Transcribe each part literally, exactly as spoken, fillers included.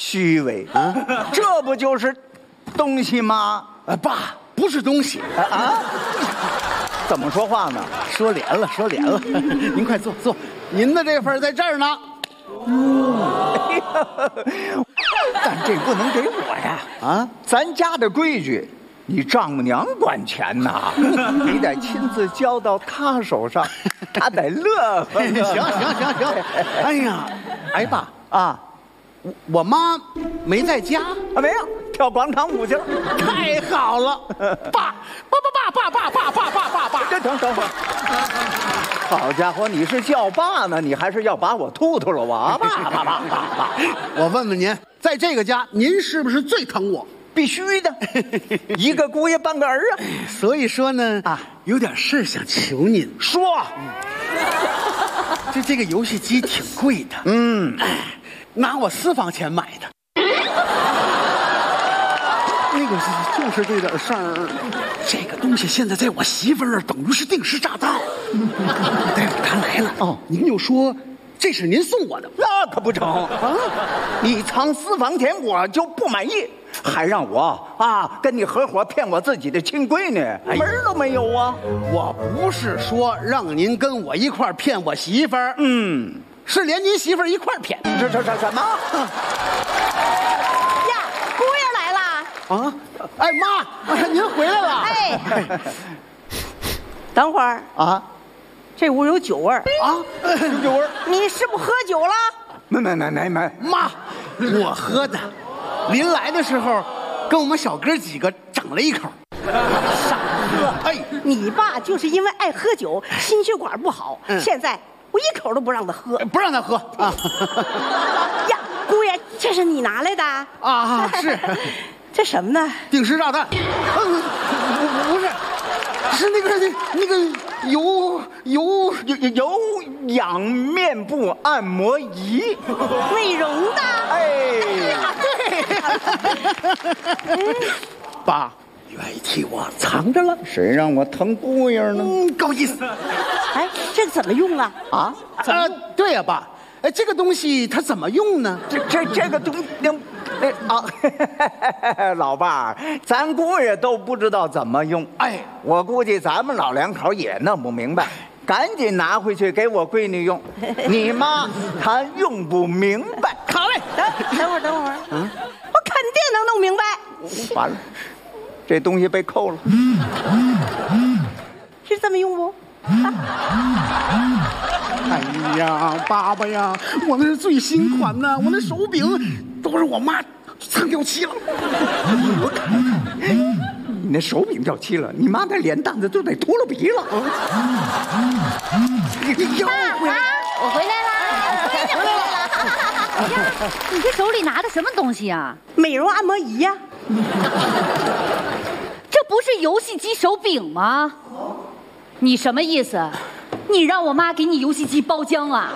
虚伪啊！这不就是东西吗？ 啊，爸，不是东西啊啊！怎么说话呢？ 说连了，说连了。您快坐坐，您的这份在这儿呢。 嗯，但这不能给我呀！啊，咱家的规矩。你丈母娘管钱呐，你得亲自交到她手上，她得乐呵。 行行行行，哎呀，哎爸啊， 我我妈没在家啊，没有，跳广场舞去了。 太好了，爸爸爸爸爸爸爸爸爸爸爸， 这等等会儿。好家伙，你是叫爸呢，你还是要把我吐吐了我？爸爸爸爸爸， 我问问您，在这个家，您是不是最疼我？ 必须的，一个姑爷半个儿啊！ 所以说呢，啊，有点事想求您说。 这这个游戏机挺贵的，嗯，拿我私房钱买的。那个就是这点事儿，这个东西现在在我媳妇儿那儿等于是定时炸弹。待会儿她来了，哦，您就说这是您送我的， 那可不成啊！你藏私房钱，我就不满意。还让我啊跟你合伙骗我自己的亲闺女，门儿都没有啊！ 我不是说让您跟我一块儿骗我媳妇儿，嗯，是连您媳妇儿一块儿骗。 这这这什么？ 呀，姑爷来了！ 啊，哎妈，您回来了！ 哎，等会儿啊， 这屋有酒味儿啊， 有酒味儿！ 你是不是喝酒了？ 没没没没没， 妈，我喝的。临来的时候，跟我们小哥几个整了一口。 少喝！哎，你爸就是因为爱喝酒，心血管不好，嗯、现在我一口都不让他喝， 不让他喝啊！ 呀，姑爷，这是你拿来的啊？是。 这什么呢？ 定时炸弹。嗯，不不是，是那个那那个有有有有氧面部按摩仪， 美容的。 哎， 对。 爸，愿意替我藏着了， 谁让我疼姑爷呢？ 嗯，够意思。 哎，这个怎么用啊？ 啊？ 怎么？对呀，爸。哎，这个东西它怎么用呢？ 这这这个东那那啊，老伴儿，咱姑爷都不知道怎么用。哎，我估计咱们老两口也弄不明白，赶紧拿回去给我闺女用。你妈她用不明白。 好嘞，等等会儿，等会儿，嗯，我肯定能弄明白。 完了，这东西被扣了。 是这么用不？啊哎呀，爸爸呀，我那是最新款呢，我那手柄都是我妈蹭掉漆了。 我看看，你那手柄掉漆了，你妈那脸蛋子就得秃噜皮了。 你回来，我回来啦！回来了。呀，你这手里拿的什么东西啊？ 美容按摩仪呀。 这不是游戏机手柄吗？你什么意思？你让我妈给你游戏机包浆啊？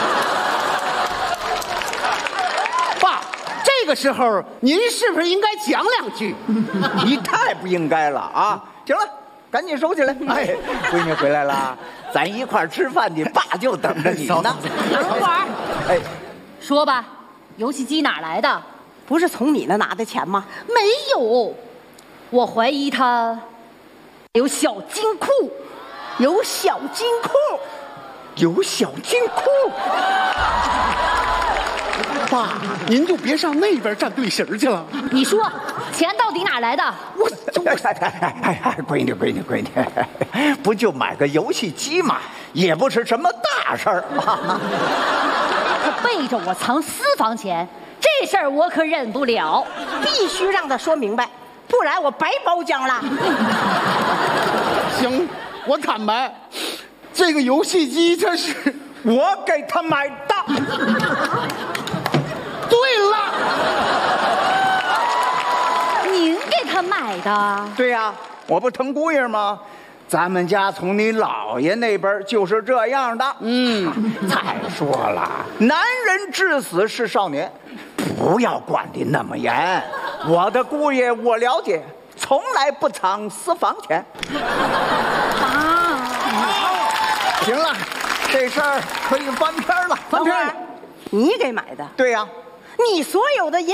爸，这个时候您是不是应该讲两句？ 你太不应该了啊！行了，赶紧收起来。哎，闺女回来了，咱一块儿吃饭去，爸就等着你呢。 等会儿，哎，说吧，游戏机哪来的？ 不是从你那拿的钱吗？ 没有，我怀疑他有小金库。 有小金库， 有小金库。 爸，您就别上那边站队形去了。 你说，钱到底哪来的？ 我，哎哎哎哎，闺女闺女闺女，不就买个游戏机嘛，也不是什么大事儿。 他背着我藏私房钱，这事儿我可忍不了， 必须让他说明白，不然我白包浆了。 行。我坦白，这个游戏机这是我给他买的。 对了， 您给他买的？ 对呀、啊，我不疼姑爷吗？咱们家从你姥爷那边就是这样的。嗯，再说了，男人至死是少年，不要管得那么严。我的姑爷我了解。从来不藏私房钱。 啊！ 行了，这事儿可以翻篇了。 翻篇？你给买的？ 对呀、啊。 你所有的银